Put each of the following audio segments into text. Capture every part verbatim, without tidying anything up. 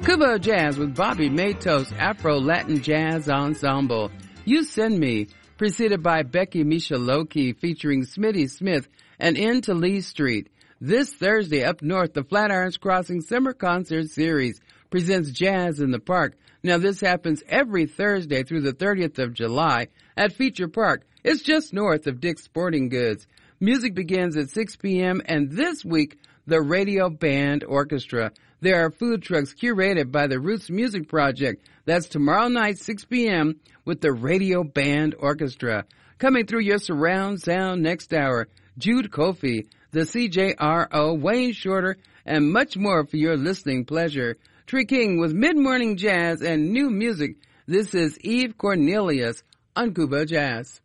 Kubo Jazz with Bobby Matos Afro-Latin Jazz Ensemble. You Send Me, preceded by Becky Michaloki featuring Smitty Smith and Into Lee Street. This Thursday up north, the Flatirons Crossing Summer Concert Series presents Jazz in the Park. Now this happens every Thursday through the thirtieth of July at Feature Park. It's just north of Dick's Sporting Goods. Music begins at six p.m. and this week, the Radio Band Orchestra. There are food trucks curated by the Roots Music Project. That's tomorrow night, six p.m. with the Radio Band Orchestra. Coming through your surround sound next hour, Jude Kofi, the C J R O, Wayne Shorter, and much more for your listening pleasure. Tree King with mid-morning jazz and new music. This is Eve Cornelius on Kubo Jazz.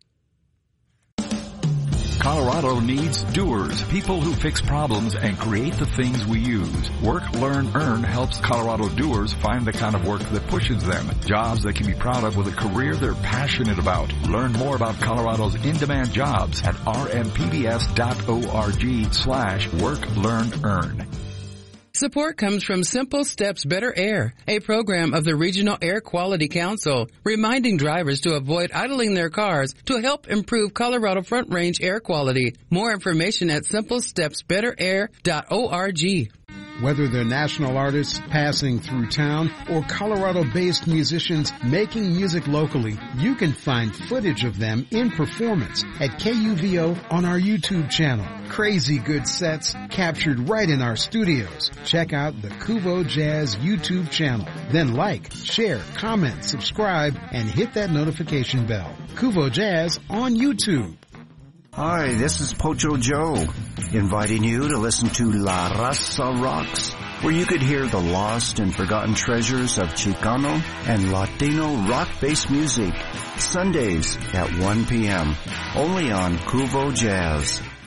Colorado needs doers, people who fix problems and create the things we use. Work, Learn, Earn helps Colorado doers find the kind of work that pushes them. Jobs they can be proud of with a career they're passionate about. Learn more about Colorado's in-demand jobs at rmpbs.org slash work, learn, earn. Support comes from Simple Steps Better Air, a program of the Regional Air Quality Council, reminding drivers to avoid idling their cars to help improve Colorado Front Range air quality. More information at simple steps better air dot org. Whether they're national artists passing through town or Colorado-based musicians making music locally, you can find footage of them in performance at K U V O on our YouTube channel. Crazy good sets captured right in our studios. Check out the Kubo Jazz YouTube channel. Then like, share, comment, subscribe, and hit that notification bell. Kubo Jazz on YouTube. Hi, this is Pocho Joe, inviting you to listen to La Raza Rocks, where you could hear the lost and forgotten treasures of Chicano and Latino rock-based music, Sundays at one p.m., only on Kubo Jazz.